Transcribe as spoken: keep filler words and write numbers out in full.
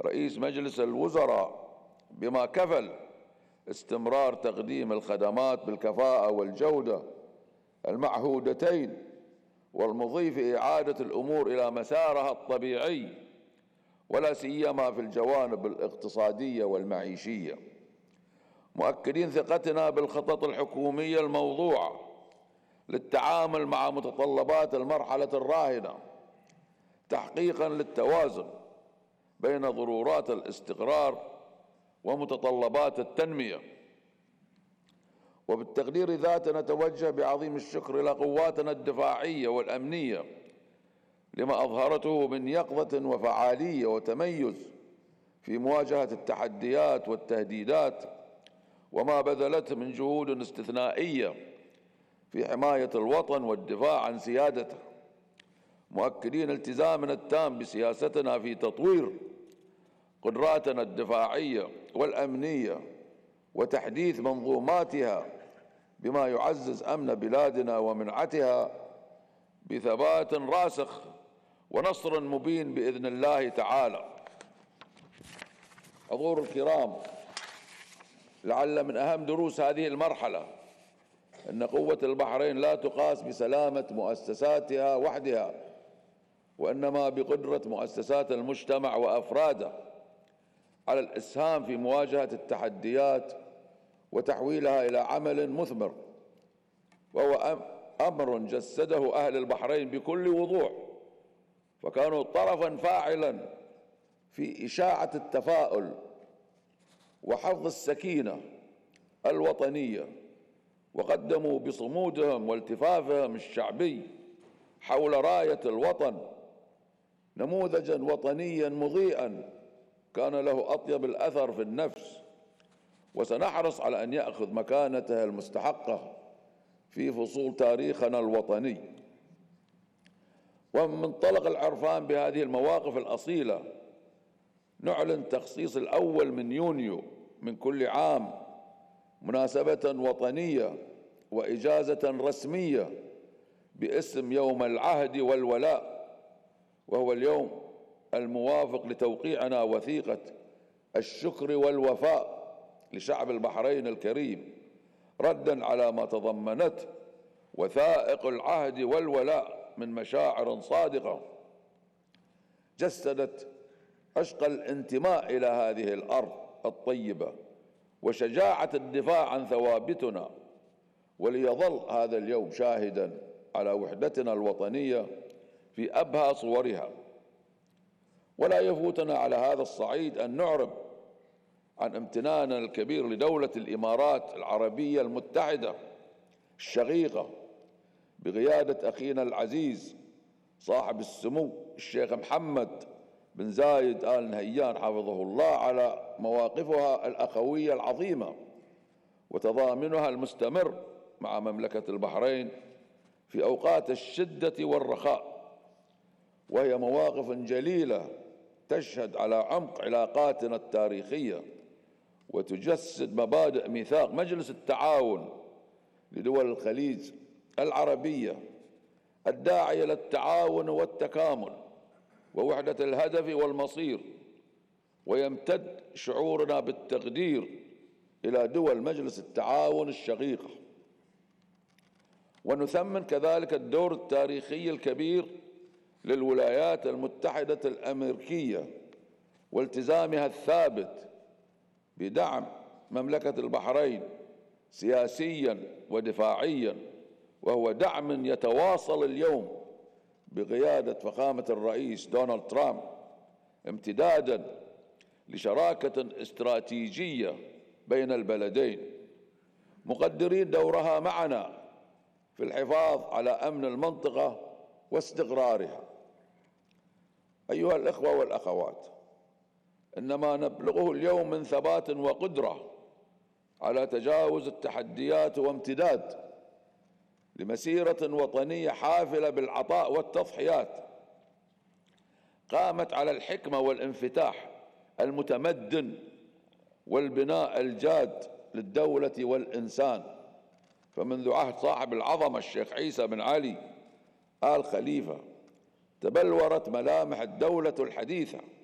رئيس مجلس الوزراء بما كفل استمرار تقديم الخدمات بالكفاءة والجودة المعهودتين، والمضي في إعادة الأمور إلى مسارها الطبيعي، ولا سيما في الجوانب الاقتصادية والمعيشية، مؤكدين ثقتنا بالخطط الحكومية الموضوعة للتعامل مع متطلبات المرحلة الراهنة، تحقيقا للتوازن بين ضرورات الاستقرار ومتطلبات التنمية. وبالتقدير ذات نتوجه بعظيم الشكر إلى قواتنا الدفاعية والأمنية لما أظهرته من يقظة وفعالية وتميز في مواجهة التحديات والتهديدات، وما بذلته من جهود استثنائية في حماية الوطن والدفاع عن سيادته، مؤكدين التزامنا التام بسياستنا في تطوير قدراتنا الدفاعية والأمنية وتحديث منظوماتها بما يعزز أمن بلادنا ومنعتها بثبات راسخ ونصر مبين بإذن الله تعالى. حضور الكرام، لعل من أهم دروس هذه المرحلة أن قوة البحرين لا تقاس بسلامة مؤسساتها وحدها، وإنما بقدرة مؤسسات المجتمع وأفراده على الإسهام في مواجهة التحديات وتحويلها إلى عمل مثمر، وهو أمر جسده أهل البحرين بكل وضوح، فكانوا طرفا فاعلا في إشاعة التفاؤل وحفظ السكينة الوطنية، وقدموا بصمودهم والتفافهم الشعبي حول راية الوطن نموذجا وطنيا مضيئا كان له أطيب الأثر في النفس، وسنحرص على أن يأخذ مكانته المستحقة في فصول تاريخنا الوطني. ومن منطلق العرفان بهذه المواقف الأصيلة نعلن تخصيص الأول من يونيو من كل عام مناسبة وطنية وإجازة رسمية باسم يوم العهد والولاء، وهو اليوم الموافق لتوقيعنا وثيقة الشكر والوفاء لشعب البحرين الكريم، ردا على ما تضمنته وثائق العهد والولاء من مشاعر صادقة جسدت عشق الانتماء إلى هذه الأرض الطيبة وشجاعة الدفاع عن ثوابتنا، وليظل هذا اليوم شاهدا على وحدتنا الوطنية في أبهى صورها. ولا يفوتنا على هذا الصعيد أن نعرب عن امتناننا الكبير لدولة الإمارات العربية المتحدة الشقيقة بقيادة أخينا العزيز صاحب السمو الشيخ محمد بن زايد آل نهيان حفظه الله على مواقفها الأخوية العظيمة وتضامنها المستمر مع مملكة البحرين في أوقات الشدة والرخاء، وهي مواقف جليلة تشهد على عمق علاقاتنا التاريخية وتجسد مبادئ ميثاق مجلس التعاون لدول الخليج العربية الداعية للتعاون والتكامل ووحدة الهدف والمصير، ويمتد شعورنا بالتقدير إلى دول مجلس التعاون الشقيقة. ونثمن كذلك الدور التاريخي الكبير للولايات المتحدة الأمريكية والتزامها الثابت بدعم مملكة البحرين سياسيا ودفاعيا، وهو دعم يتواصل اليوم بقيادة فخامة الرئيس دونالد ترامب امتدادا لشراكة استراتيجية بين البلدين، مقدرين دورها معنا في الحفاظ على أمن المنطقة واستقرارها. أيها الإخوة والأخوات، إنما نبلغه اليوم من ثبات وقدرة على تجاوز التحديات وامتداد لمسيرة وطنية حافلة بالعطاء والتضحيات قامت على الحكمة والانفتاح المتمدن والبناء الجاد للدولة والإنسان. فمنذ عهد صاحب العظمة الشيخ عيسى بن علي آل خليفة تبلورت ملامح الدولة الحديثة